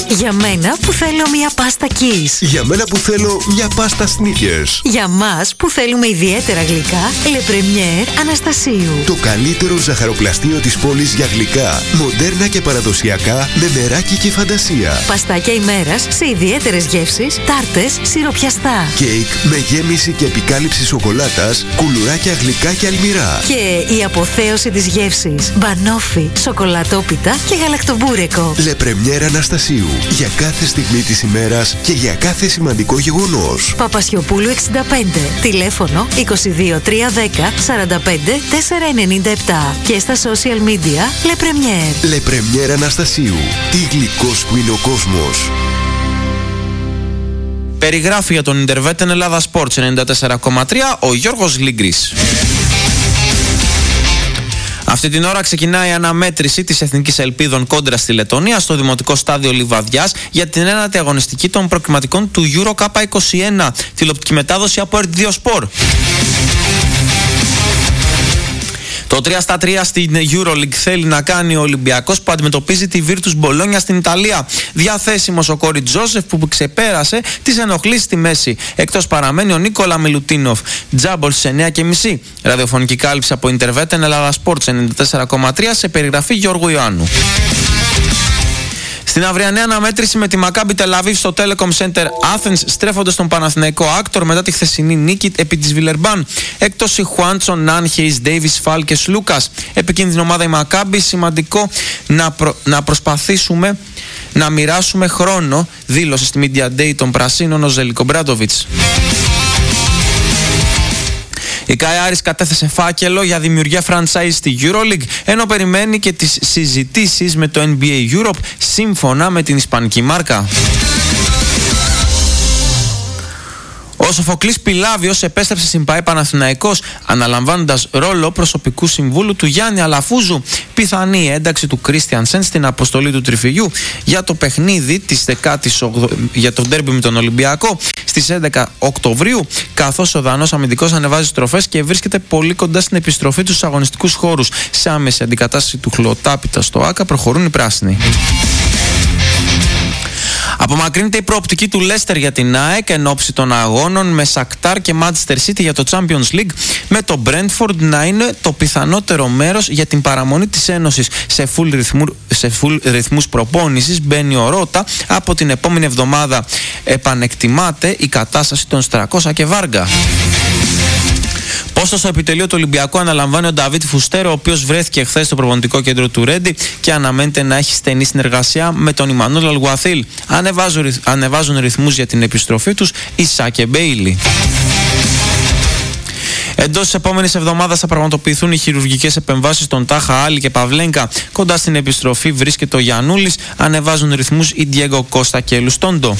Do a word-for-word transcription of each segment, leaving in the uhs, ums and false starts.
Για μένα που θέλω μια πάστα Kiss. Για μένα που θέλω μια πάστα Snickers. Για μας που θέλουμε ιδιαίτερα γλυκά, Le Premier Αναστασίου. Το καλύτερο ζαχαροπλαστείο της πόλης για γλυκά, μοντέρνα και παραδοσιακά, με μεράκι και φαντασία. Παστάκια ημέρας σε ιδιαίτερες γεύσεις, τάρτες, σιροπιαστά. Κέικ με γέμιση και επικάλυψη σοκολάτας, κουλουράκια γλυκά και αλμυρά. Και η αποθέωση της γεύσης, μπανόφι, σοκολατόπιτα και γαλακτομπούρεκο. Le Premier Αναστασίου. Για κάθε στιγμή της ημέρας και για κάθε σημαντικό γεγονός. Παπασιοπούλου εξήντα πέντε. Τηλέφωνο είκοσι δύο τριακόσια δέκα σαράντα πέντε τετρακόσια ενενήντα επτά. Και στα social media Le Premier. Le Premier Αναστασίου. Τι γλυκός που είναι ο κόσμος. Περιγράφει για τον Ιντερβέτεν Ελλάδα Sports ενενήντα τέσσερα κόμμα τρία ο Γιώργος Λίγκρης. Αυτή την ώρα ξεκινάει η αναμέτρηση της Εθνικής Ελπίδων κόντρα στη Λετωνία στο Δημοτικό Στάδιο Λιβαδιάς για την ένατη αγωνιστική των προκριματικών του Euro Cup είκοσι ένα. Τηλεοπτική μετάδοση από ερ τι δύο Sport. Το τρία στα τρία στην EuroLeague θέλει να κάνει ο Ολυμπιακός που αντιμετωπίζει τη Virtus Bologna στην Ιταλία. Διαθέσιμος ο Κόρι Τζόσεφ που ξεπέρασε τις ενοχλήσεις στη μέση. Εκτός παραμένει ο Νίκολα Μιλουτίνοφ. Τζάμπολ στις εννιά και μισή. Ραδιοφωνική κάλυψη από Ιντερβέτεν Ελλάδα Sports ενενήντα τέσσερα κόμμα τρία σε περιγραφή Γιώργου Ιωάννου. Στην αυριανή αναμέτρηση με τη Μακάμπι Τελαβίβ στο Telecom Center Athens στρέφονται στον Παναθηναϊκό Άκτορ μετά τη χθεσινή νίκη επί της Βιλερμπάν. Εκτός η Χουάντσον, Ναν, Χέις, Ντέιβις, Φάλκες, Λούκας. Επικίνδυνη ομάδα η Μακάμπι. Σημαντικό να, προ... να προσπαθήσουμε να μοιράσουμε χρόνο, δήλωσε στη Media Day των Πρασίνων ο Ζέλικο Μπράντοβιτς. Η ΚΑΕ Άρης κατέθεσε φάκελο για δημιουργία franchise στη EuroLeague, ενώ περιμένει και τις συζητήσεις με το N B A Europe σύμφωνα με την ισπανική μάρκα. Ο Σοφοκλής Πιλάβιος επέστρεψε στην ΠΑΕ Παναθηναϊκός αναλαμβάνοντας ρόλο προσωπικού συμβούλου του Γιάννη Αλαφούζου. Πιθανή ένταξη του Κρίστιανσεν στην αποστολή του Τριφυγιού για το παιχνίδι της δεκάτης όγδοης για το ντέρμπι με τον Ολυμπιακό στις έντεκα Οκτωβρίου, καθώς ο Δανός αμυντικός ανεβάζει στροφές και βρίσκεται πολύ κοντά στην επιστροφή του στους αγωνιστικούς χώρους. Σε άμεση αντικατάσταση του Χλωτάπητα στο ΆΚΑ προχωρούν οι πράσινοι. Απομακρύνεται η προοπτική του Λέστερ για την ΑΕΚ εν ώψη των αγώνων με Σακτάρ και Manchester City για το Champions League, με το Brentford να είναι το πιθανότερο μέρος για την παραμονή της Ένωσης. Σε full, ρυθμού, σε full ρυθμούς προπόνησης μπαίνει ο Ρότα. Από την επόμενη εβδομάδα επανεκτιμάται η κατάσταση των Στρακόσα και Βάργα. Πόστο στο επιτελείο του Ολυμπιακού αναλαμβάνει ο Νταβίτ Φουστέρο, ο οποίος βρέθηκε χθες στο προπονητικό κέντρο του Ρέντι και αναμένεται να έχει στενή συνεργασία με τον Ιμανουέλ Αλγουαθίλ. Ανεβάζουν, ανεβάζουν ρυθμούς για την επιστροφή τους οι Σα και Μπέιλι. Εντός της επόμενης εβδομάδας θα πραγματοποιηθούν οι χειρουργικές επεμβάσεις των Τάχα, Άλλη και Παυλένκα. Κοντά στην επιστροφή βρίσκεται ο Γιαννούλης. Ανεβάζουν ρυθμούς οι Ντιέγκο Κώστα και Λουστόντο.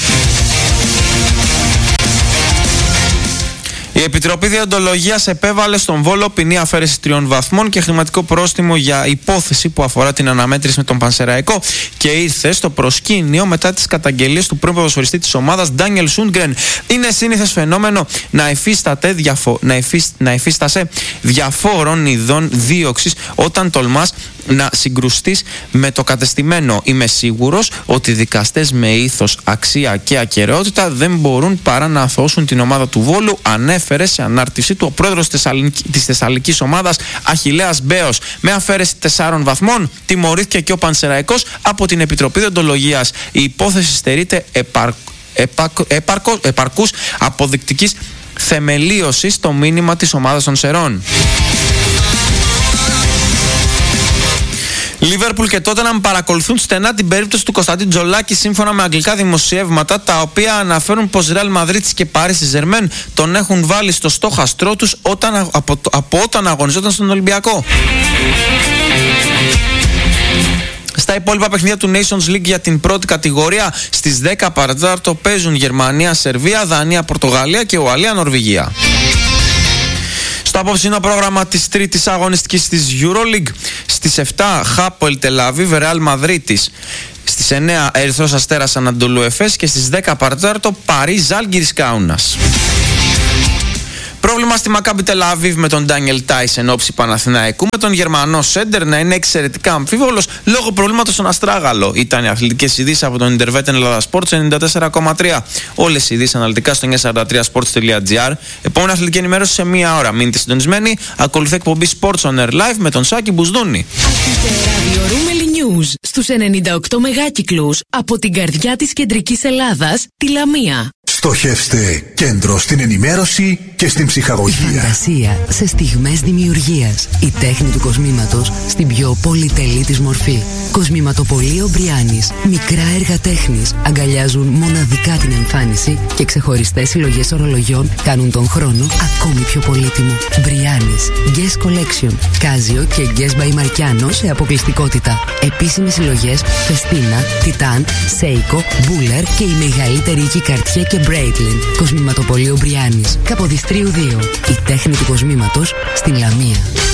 Η Επιτροπή Διοντολογίας επέβαλε στον Βόλο ποινή αφαίρεση τριών βαθμών και χρηματικό πρόστιμο για υπόθεση που αφορά την αναμέτρηση με τον Πανσεραϊκό και ήρθε στο προσκήνιο μετά τις καταγγελίες του πρώην ποδοσφαιριστή της ομάδας Ντάνιελ Σούντγκρεν. Είναι σύνηθες φαινόμενο να, υφίσταται διαφο... να, υφίσ... να υφίστασε διαφόρων ειδών δίωξης όταν τολμάς να συγκρουστείς με το κατεστημένο. Είμαι σίγουρος ότι οι δικαστές με ήθος, αξία και ακεραιότητα δεν μπορούν παρά να αθωώσουν την ομάδα του Βόλου, ανέφερε σε ανάρτησή του ο πρόεδρος της Θεσσαλικής ομάδας Αχιλλέας Μπέος. Με αφαίρεση τεσσάρων βαθμών τιμωρήθηκε και ο Πανσεραϊκός από την Επιτροπή Διοντολογίας. Η υπόθεση στερείται επαρ... επαρ... επαρ... επαρκούς αποδεικτικής θεμελίωσης στο μήνυμα της ομάδας των Σερών. Λίβερπουλ και Τότεναμ παρακολουθούν στενά την περίπτωση του Κωνσταντίν Τζολάκη σύμφωνα με αγγλικά δημοσιεύματα, τα οποία αναφέρουν πως Ρεάλ Μαδρίτης και Παρί Σεν-Ζερμέν τον έχουν βάλει στο στόχαστρό τους όταν, από, από όταν αγωνιζόταν στον Ολυμπιακό. Στα υπόλοιπα παιχνίδια του Nations League για την πρώτη κατηγορία στις δέκα παρατέταρτο παίζουν Γερμανία, Σερβία, Δανία, Πορτογαλία και Ουαλία, Νορβηγία. Στο απόψινό πρόγραμμα της τρίτης αγωνιστικής της EuroLeague, στις επτά Χάπολ Τελαβίβ, Ρεάλ Μαδρίτης, στις εννέα Ερυθρός Αστέρας Ανατολού Εφές και στις δέκα παρατέταρτο Παρί Ζάλγκιρις Κάουνας. Πρόβλημα στη Μακάμπι Τελ-Αβίβ με τον Ντάνιελ Τάις εν όψη Παναθηναϊκού, με τον Γερμανό σέντερ να είναι εξαιρετικά αμφίβολος λόγω προβλήματος στον Αστράγαλο. Ήταν οι αθλητικές ειδήσεις από τον Intervet Ελλάδα Sports ενενήντα τέσσερα κόμμα τρία. Όλες οι ειδήσεις αναλυτικά στο εννιακόσια σαράντα τρία sports τελεία gr. Επόμενη αθλητική ενημέρωση σε μία ώρα. Μείνετε συντονισμένοι. Ακολουθεί εκπομπή Sports on Air Live με τον Σάκη Μπουσδούνη. News στους ενενήντα οκτώ μεγάκυκλους από την καρδιά της κεντρικής Ελλάδας, τη Λαμία. Στοχεύστε κέντρο στην ενημέρωση και στην ψυχαγωγία. Η φαντασία σε στιγμές δημιουργίας. Η τέχνη του κοσμήματος στην πιο πολυτελή της μορφή. Κοσμηματοπωλείο Μπριάνης. Μικρά έργα τέχνης αγκαλιάζουν μοναδικά την εμφάνιση και ξεχωριστές συλλογές ορολογιών κάνουν τον χρόνο ακόμη πιο πολύτιμο. Μπριάνης. Guess Collection. Κάζιο και Guess by Marciano σε αποκλειστικότητα. Επίσημες συλλογές Φεστίνα, Τιτάν, Σέικο, Μπούλερ και η μεγαλύτερη οίκη Καρτιέ και Breitling. Κοσμηματοπωλείο Μπριάνης. Καποδιστρίου δύο. Η τέχνη του κοσμήματος στην Λαμία.